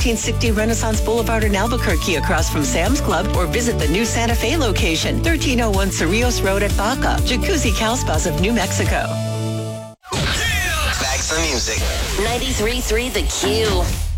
1360 Renaissance Boulevard in Albuquerque across from Sam's Club, or visit the new Santa Fe location, 1301 Cerrillos Road at Baca, Jacuzzi Calspas of New Mexico. Back to the music. 93.3 The Q.